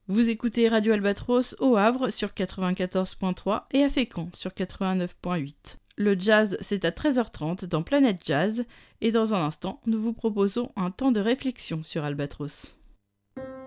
Vous écoutez Radio Albatros au Havre sur 94.3 et à Fécamp sur 89.8. Le jazz, c'est à 13h30 dans Planète Jazz et dans un instant, nous vous proposons un temps de réflexion sur Albatros.